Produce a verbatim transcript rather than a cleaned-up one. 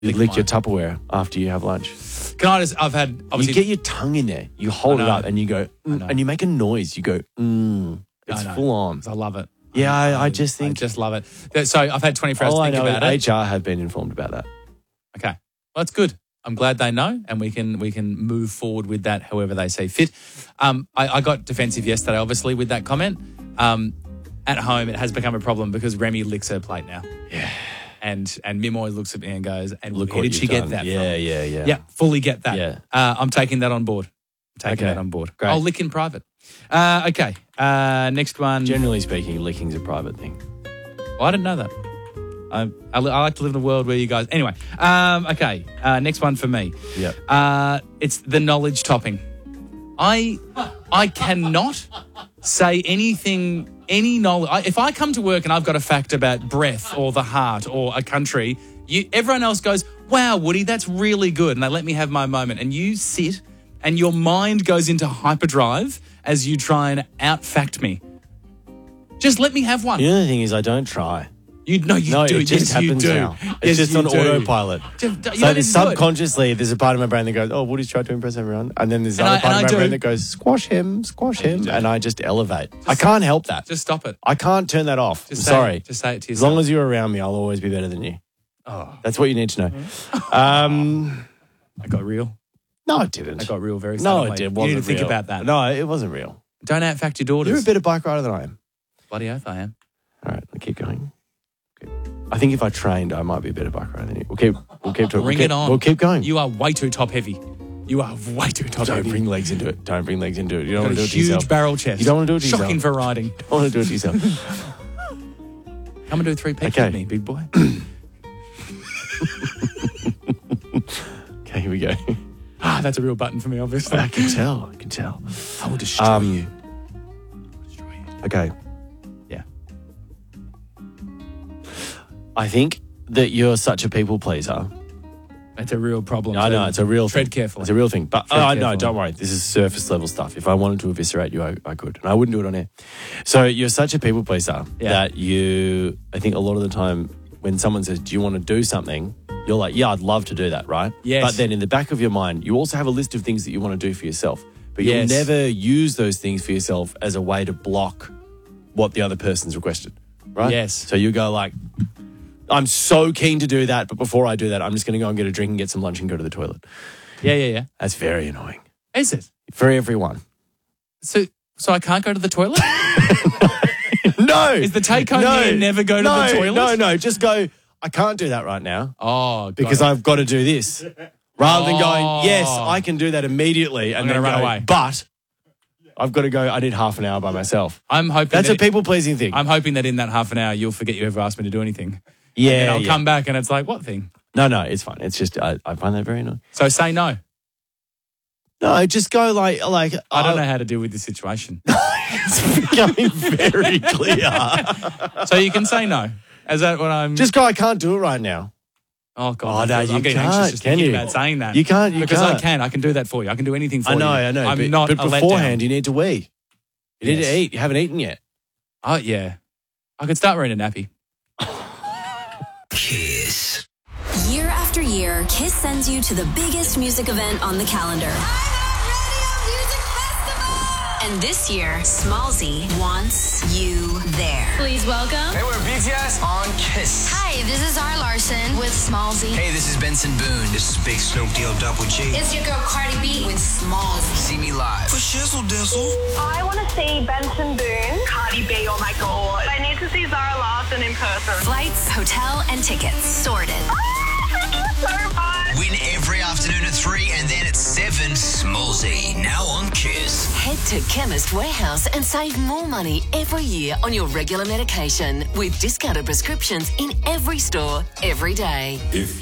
You Lick lick mine. your Tupperware after you have lunch. Can I just, I've had, obviously. You get your tongue in there. You hold I it know. up and you go, mm, know. and you make a noise. You go, mm. It's I know. full on. I love it. Yeah, I, I just think. I just love it. So I've had twenty-four hours all to I think know about is it. H R have been informed about that. Okay. Well, that's good. I'm glad they know, and we can we can move forward with that however they see fit. Um, I, I got defensive yesterday, obviously, with that comment. Um, at home, it has become a problem because Remy licks her plate now. Yeah. And and Mim always looks at me and goes, and Look where what did she you've get done. that Yeah, from? yeah, yeah. Yeah, fully get that. Yeah. Uh, I'm taking that on board. I'm taking Okay. that on board. Great. I'll lick in private. Uh, okay. Uh, next one. Generally speaking, licking's a private thing. Well, I didn't know that. I, I, li- I like to live in a world where you guys... Anyway, um, okay. Uh, next one for me. Yep. Uh, it's the knowledge topping. I I cannot say anything, any knowledge... I, if I come to work and I've got a fact about breath or the heart or a country, you, everyone else goes, wow, Woody, that's really good. And they let me have my moment. And you sit and your mind goes into hyperdrive as you try and out-fact me. Just let me have one. The other thing is I don't try. You know you no, do. it just yes, happens you do. now. Yes, It's just you on do. autopilot. Just- you so don't there's even do it. subconsciously, there's a part of my brain that goes, oh, Woody's tried to impress everyone. And then there's And another I- part and of I my brain do. that goes, squash him, squash him. do. And I just elevate. I can't help that. Just stop it. I can't turn that off. Just I'm say sorry. It. Just say it to As yourself. long as you're around me, I'll always be better than you. Oh, That's what you need to know. Um, I got real. no, it didn't. I got real very no, suddenly. it did. You Wasn't need to think real. about that. No, it wasn't real. Don't outfact your daughters. You're a better bike rider than I am. Bloody oath I am. All right, let's keep going. Okay. I think if I trained, I might be a better bike rider than you. We'll keep, we'll keep talking. Bring we'll it keep, on. We'll keep going. You are way too top heavy. You are way too top Don't heavy. bring legs into it. Don't bring legs into it. You don't Got want a to do it to huge yourself. barrel chest. You don't want to do it to Shocking yourself. for riding. You don't want to do it to yourself. Come and do three peaks Okay. with me, big boy. Okay, here we go. Ah, that's a real button for me, obviously. I can tell. I can tell. I will destroy Um, you. I'll destroy you. Okay. Yeah. I think that you're such a people pleaser. It's a real problem. I know, too. it's a real Tread thing. carefully. It's a real thing. But Tread oh, no, carefully. don't worry. This is surface level stuff. If I wanted to eviscerate you, I, I could. And I wouldn't do it on air. So you're such a people pleaser Yeah. that you, I think a lot of the time when someone says, do you want to do something? You're like, yeah, I'd love to do that, right? Yes. But then in the back of your mind, you also have a list of things that you want to do for yourself. But Yes. you'll never use those things for yourself as a way to block what the other person's requested, right? Yes. So you go like, I'm so keen to do that, but before I do that, I'm just going to go and get a drink and get some lunch and go to the toilet. Yeah, yeah, yeah. That's very annoying Is it? for everyone. So, so I can't go to the toilet? No. Is the take home no, here never go to no, the toilet? No, no, just go, I can't do that right now Oh, got because it. I've got to do this. Rather than going, Oh. yes, I can do that immediately and I'm then gonna run go, away. but I've got to go, I need half an hour by myself. I'm hoping That's that a people-pleasing thing. I'm hoping that in that half an hour you'll forget you ever asked me to do anything. yeah, And I'll yeah. come back and it's like, what thing? No, no, it's fine. It's just, I, I find that very annoying. So say no. No, just go like, like I don't uh, know how to deal with this situation. It's becoming very clear. So you can say no. Is that what I'm... Just go, I can't do it right now. Oh, God. Oh, no, I'm you getting can't, anxious just can thinking you? about saying that. You can't, you because can't. I can. I can do that for you. I can do anything for I you. know, I know. I'm but, not but a beforehand, letdown. you need to wee. You need Yes. to eat. You haven't eaten yet. Oh, yeah. I could start wearing a nappy. Kiss. Year after year, Kiss sends you to the biggest music event on the calendar. And this year, Smallzy wants you there. Please welcome. Hey, we're B T S on Kiss. Hi, this is Zara Larson with Smallzy. Hey, this is Benson Boone. This is Big Snoop Deal Double G. It's your girl Cardi B with Smallzy. See me live. For Shizzle Dizzle. I want to see Benson Boone. Cardi B, oh my god. I need to see Zara Larson in person. Flights, hotel, and tickets sorted. So fun. Win every afternoon at three and then at seven. Smallzy. Now on Kiss. Head to Chemist Warehouse and save more money every year on your regular medication with discounted prescriptions in every store every day. If